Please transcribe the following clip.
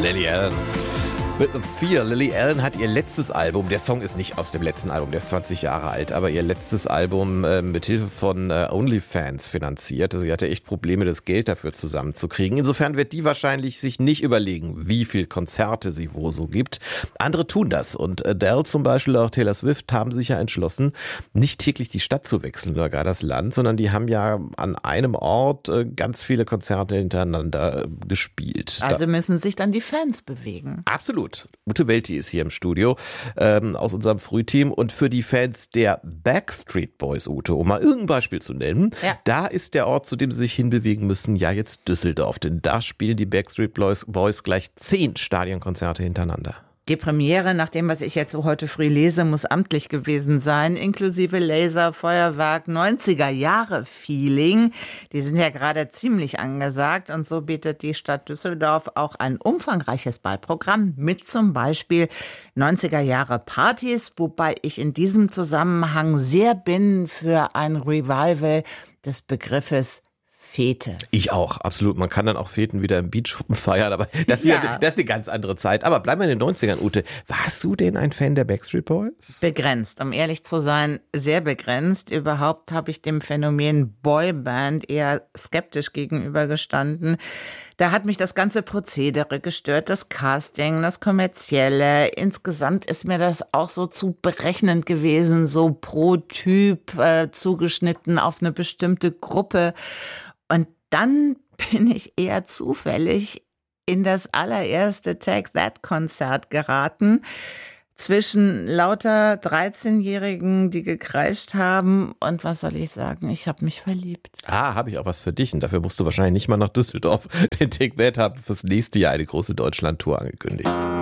Lily Allen. With the Fear. Lily Allen hat ihr letztes Album, der Song ist nicht aus dem letzten Album, der ist 20 Jahre alt, aber ihr letztes Album mit Hilfe von OnlyFans finanziert. Also sie hatte echt Probleme, das Geld dafür zusammenzukriegen. Insofern wird die wahrscheinlich sich nicht überlegen, wie viel Konzerte sie wo so gibt. Andere tun das und Adele zum Beispiel, auch Taylor Swift, haben sich ja entschlossen, nicht täglich die Stadt zu wechseln oder gar das Land, sondern die haben ja an einem Ort ganz viele Konzerte hintereinander gespielt. Also müssen sich dann die Fans bewegen. Absolut. Ute Welti ist hier im Studio aus unserem Frühteam und für die Fans der Backstreet Boys, Ute, um mal irgendein Beispiel zu nennen, da ist der Ort, zu dem sie sich hinbewegen müssen, ja jetzt Düsseldorf, denn da spielen die Backstreet Boys gleich 10 Stadionkonzerte hintereinander. Die Premiere, nach dem, was ich jetzt so heute früh lese, muss amtlich gewesen sein, inklusive Laser, Feuerwerk, 90er-Jahre-Feeling. Die sind ja gerade ziemlich angesagt und so bietet die Stadt Düsseldorf auch ein umfangreiches Beiprogramm mit zum Beispiel 90er-Jahre-Partys, wobei ich in diesem Zusammenhang sehr bin für ein Revival des Begriffes Fete. Ich auch, absolut. Man kann dann auch Feten wieder im Beachschuppen feiern, aber das ist eine ganz andere Zeit. Aber bleiben wir in den 90ern, Ute. Warst du denn ein Fan der Backstreet Boys? Begrenzt, um ehrlich zu sein, sehr begrenzt. Überhaupt habe ich dem Phänomen Boyband eher skeptisch gegenübergestanden. Da hat mich das ganze Prozedere gestört, das Casting, das Kommerzielle. Insgesamt ist mir das auch so zu berechnend gewesen, so pro Typ zugeschnitten auf eine bestimmte Gruppe. Und dann bin ich eher zufällig in das allererste Take That-Konzert geraten. Zwischen lauter 13-Jährigen, die gekreischt haben. Und was soll ich sagen? Ich habe mich verliebt. Habe ich auch was für dich. Und dafür musst du wahrscheinlich nicht mal nach Düsseldorf. Den Take That hat fürs nächste Jahr eine große Deutschland-Tour angekündigt.